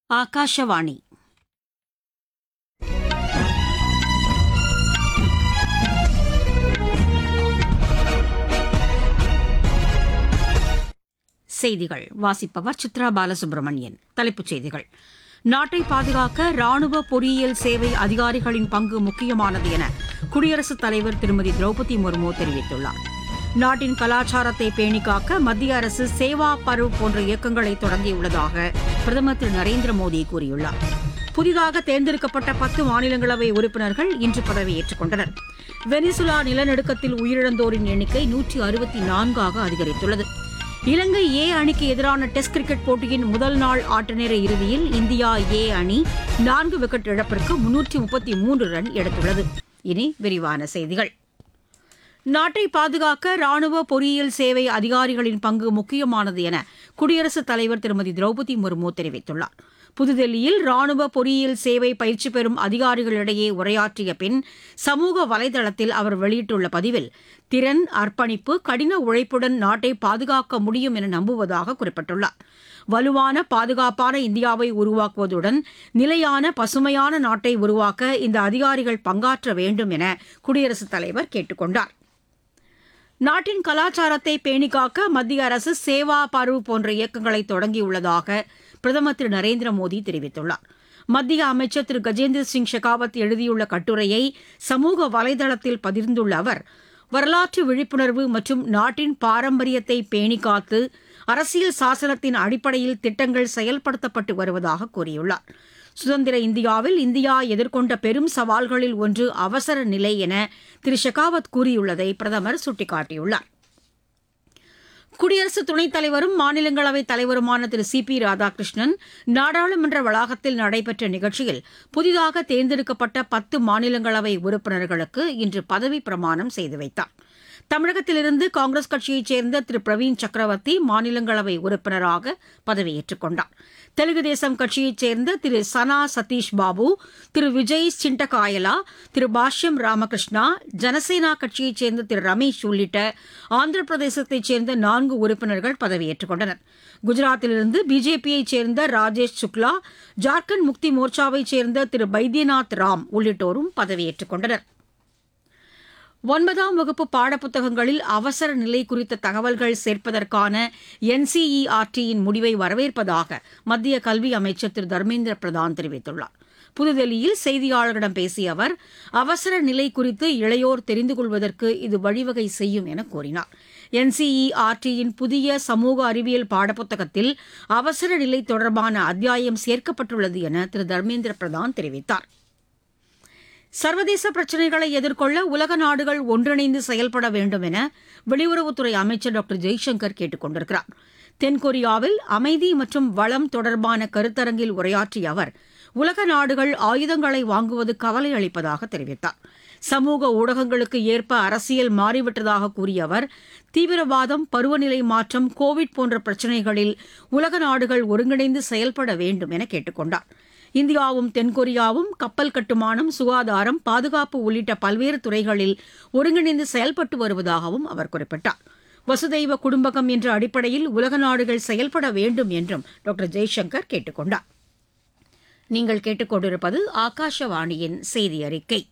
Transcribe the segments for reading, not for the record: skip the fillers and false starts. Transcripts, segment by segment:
ಆಕಾಶವಾಣಿ செய்திகள் வாசிப்பவர் சித்ரா பாலசுப்ரமணியன். தலைப்புச் செய்திகள். நாட்டை பாதுகாக்க ராணுவ பொறியியல் சேவை அதிகாரிகளின் பங்கு முக்கியமானது என குடியரசுத் தலைவர் திருமதி திரௌபதி முர்மு தெரிவித்துள்ளார். நாட்டின் கலாச்சாரத்தை பேணிக்காக்க மத்திய அரசு சேவா பர்வ் போன்ற இயக்கங்களை தொடங்கியுள்ளதாக பிரதமர் திரு நரேந்திர மோடி கூறியுள்ளார். புதிதாக தேர்ந்தெடுக்கப்பட்ட 10 மாநிலங்களவை உறுப்பினர்கள் இன்று பதவியேற்றுக் கொண்டனர். வெனிசுலா நிலநடுக்கத்தில் உயிரிழந்தோரின் எண்ணிக்கை 164 அதிகரித்துள்ளது. இலங்கை ஏ அணிக்கு எதிரான டெஸ்ட் கிரிக்கெட் போட்டியின் முதல் நாள் ஆட்டநேர இறுதியில் இந்தியா ஏ அணி 4 விக்கெட் இழப்பிற்கு 333 ரன் எடுத்துள்ளது. இனி விரிவான செய்திகள். நாட்டை பாதுகாக்க ராணுவ பொறியியல் சேவை அதிகாரிகளின் பங்கு முக்கியமானது என குடியரசுத் தலைவர் திருமதி திரௌபதி முர்மு தெரிவித்துள்ளார். புதுதில்லியில் ராணுவ பொறியியல் சேவை பயிற்சி பெறும் அதிகாரிகளிடையே உரையாற்றிய பின் சமூக வலைதளத்தில் அவர் வெளியிட்டுள்ள பதிவில், திறன், அர்ப்பணிப்பு, கடின உழைப்புடன் நாட்டை பாதுகாக்க முடியும் என நம்புவதாக குறிப்பிட்டுள்ளார். வலுவான பாதுகாப்பான இந்தியாவை உருவாக்குவதுடன் நிலையான பசுமையான நாட்டை உருவாக்க இந்த அதிகாரிகள் பங்காற்ற வேண்டும் என குடியரசுத் தலைவர் கேட்டுக் கொண்டார். நாட்டின் கலாச்சாரத்தை பேணிக்காக்க மத்திய அரசு சேவா பர்வ் போன்ற இயக்கங்களை தொடங்கியுள்ளதாக பிரதமர் திரு நரேந்திர மோடி தெரிவித்துள்ளார். மத்திய அமைச்சர் திரு கஜேந்திர சிங் ஷெகாவத் எழுதியுள்ள கட்டுரையை சமூக வலைதளத்தில் பகிர்ந்துள்ள அவர், வரலாற்று விழிப்புணர்வு மற்றும் நாட்டின் பாரம்பரியத்தை பேணிக்காத்து அரசியல் சாசனத்தின் அடிப்படையில் திட்டங்கள் செயல்படுத்தப்பட்டு வருவதாக கூறியுள்ளார். சுதந்திர இந்தியாவில் இந்தியா எதிர்கொண்ட பெரும் சவால்களில் ஒன்று அவசர நிலை என திரு ஷெகாவத் கூறியுள்ளதை பிரதமர் சுட்டிக்காட்டியுள்ளார். குடியரசு துணைத் தலைவரும் மாநிலங்களவைத் தலைவருமான திரு சி.பி. ராதாகிருஷ்ணன் நாடாளுமன்ற வளாகத்தில் நடைபெற்ற நிகழ்ச்சியில் புதிதாக தேர்ந்தெடுக்கப்பட்ட 10 மாநிலங்களவை உறுப்பினர்களுக்கு இன்று பதவிப் பிரமாணம் செய்து வைத்தார். தமிழகத்திலிருந்து காங்கிரஸ் கட்சியைச் சேர்ந்த திரு பிரவீன் சக்கரவர்த்தி மாநிலங்களவை உறுப்பினராக பதவியேற்றுக் கொண்டார். தெலுங்கு தேசம் கட்சியைச் சேர்ந்த திரு சனா சதீஷ் பாபு, திரு விஜய் சிண்டகாயலா, திரு பாஷ்யம் ராமகிருஷ்ணா, ஜனசேனா கட்சியைச் சேர்ந்த திரு ரமேஷ் உள்ளிட்ட ஆந்திர பிரதேசத்தைச் சேர்ந்த 4 உறுப்பினர்கள் பதவியேற்றுக் கொண்டனர். குஜராத்திலிருந்து பிஜேபியைச் சேர்ந்த ராஜேஷ் சுக்லா, ஜார்க்கண்ட் முக்தி மோர்ச்சாவைச் சேர்ந்த திரு பைத்யநாத் ராம் உள்ளிட்டோரும் பதவியேற்றுக் கொண்டனர். 9ஆம் வகுப்பு பாடப்புத்தகங்களில் அவசர நிலை குறித்த தகவல்கள் சேர்ப்பதற்கான NCERT-யின் முடிவை வரவேற்பதாக மத்திய கல்வி அமைச்சர் திரு தர்மேந்திர பிரதான் தெரிவித்துள்ளார். புதுதில்லியில் செய்தியாளர்களிடம் பேசிய அவர், அவசர நிலை குறித்து இளையோர் தெரிந்து கொள்வதற்கு இது வழிவகை செய்யும் என கூறினார். NCERT-யின் புதிய சமூக அறிவியல் பாடப்புத்தகத்தில் அவசர நிலை தொடர்பான அத்தியாயம் சேர்க்கப்பட்டுள்ளது என திரு தர்மேந்திர பிரதான் தெரிவித்தார். சர்வதேச பிரச்சினைகளை எதிர்கொள்ள உலக நாடுகள் ஒன்றிணைந்து செயல்பட வேண்டும் என வெளியுறவுத்துறை அமைச்சர் டாக்டர் ஜெய்சங்கர் கேட்டுக் கொண்டிருக்கிறார். தென்கொரியாவில் அமைதி மற்றும் வளம் தொடர்பான கருத்தரங்கில் உரையாற்றிய அவர், உலக நாடுகள் ஆயுதங்களை வாங்குவது கவலை அளிப்பதாக தெரிவித்தார். சமூக ஊடகங்களுக்கு ஏற்ப அரசியல் மாறிவிட்டதாக கூறிய அவர், தீவிரவாதம், பருவநிலை மாற்றம், கோவிட் போன்ற பிரச்சினைகளில் உலக நாடுகள் ஒருங்கிணைந்து செயல்பட வேண்டும் என கேட்டுக் கொண்டார். இந்தியாவும் தென்கொரியாவும் கப்பல் கட்டுமானம், சுகாதாரம், பாதுகாப்பு உள்ளிட்ட பல்வேறு துறைகளில் ஒருங்கிணைந்து செயல்பட்டு வருவதாகவும் அவர் குறிப்பிட்டார். வசுதைவ குடும்பகம் என்ற அடிப்படையில் உலக நாடுகள் செயல்பட வேண்டும் என்றும் டாக்டர் ஜெய்சங்கர் கேட்டுக் கொண்டார். நீங்கள் கேட்டுக்கொண்டிருப்பது ஆகாஷவாணியின் செய்தி அறிக்கை.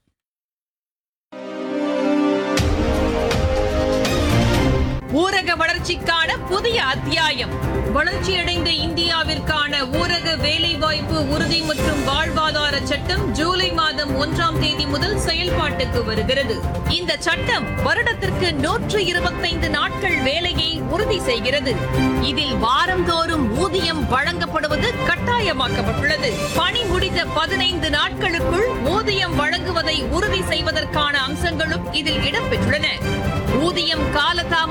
ஊரக வளர்ச்சிக்கான புதிய அத்தியாயம். வளர்ச்சியடைந்த இந்தியாவிற்கான ஊரக வேலைவாய்ப்பு உறுதி மற்றும் வாழ்வாதார சட்டம் ஜூலை மாதம் 1ஆம் தேதி முதல் செயல்பாட்டுக்கு வருகிறது. இந்த சட்டம் வருடத்திற்கு 125 நாட்கள் வேலையை உறுதி செய்கிறது. இதில் வாரந்தோறும் ஊதியம் வழங்கப்படுவது கட்டாயமாக்கப்பட்டுள்ளது. பணி முடிந்த 15 நாட்களுக்குள் ஊதியம் வழங்குவதை உறுதி செய்வதற்கான அம்சங்களும் இதில் இடம்பெற்றுள்ளன. ஊதியம் காலதாமதம்